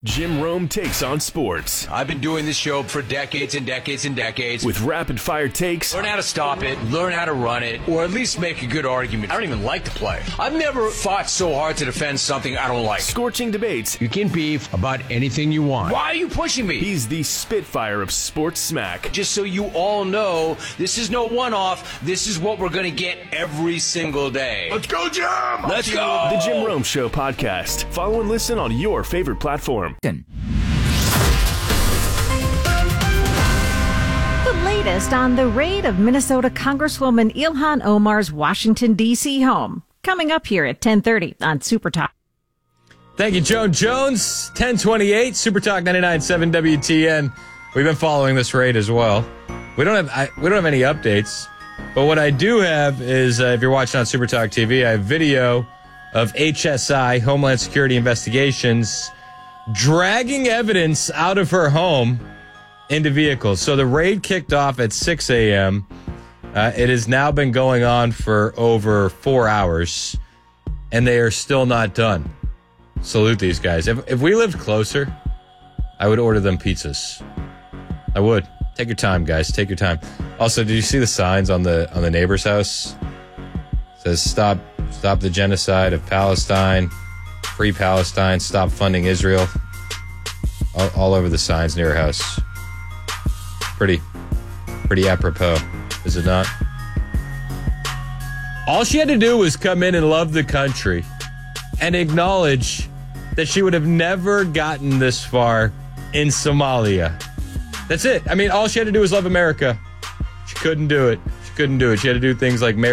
Jim Rome takes on sports. I've been doing this show for decades and decades and decades. With rapid-fire takes. Learn how to stop it, learn how to run it, or at least make a good argument. I don't even like the play. I've never fought so hard to defend something I don't like. Scorching debates. You can beef about anything you want. Why are you pushing me? He's the Spitfire of sports smack. Just so you all know, this is no one-off. This is what we're going to get every single day. Let's go, Jim! Let's go! The Jim Rome Show podcast. Follow and listen on your favorite platform. The latest on the raid of Minnesota Congresswoman Ilhan Omar's Washington, D.C. home. Coming up here at 10:30 on Super Talk. Thank you, Joan Jones. 1028, Super Talk 99.7 WTN. We've been following this raid as well. We don't have any updates, but what I do have is, if you're watching on Super Talk TV, I have video of HSI, Homeland Security Investigations, dragging evidence out of her home into vehicles. So the raid kicked off at 6 a.m. It has now been going on for over 4 hours, and they are still not done. Salute these guys. If we lived closer, I would order them pizzas. I would. Take your time, guys. Take your time. Also, did you see the signs on the neighbor's house? It says, stop the genocide of Palestine. Free Palestine, stop funding Israel. All over the signs near her house. Pretty apropos, is it not? All she had to do was come in and love the country and acknowledge that she would have never gotten this far in Somalia. That's it. I mean, all she had to do was love America. She couldn't do it. She had to do things like marry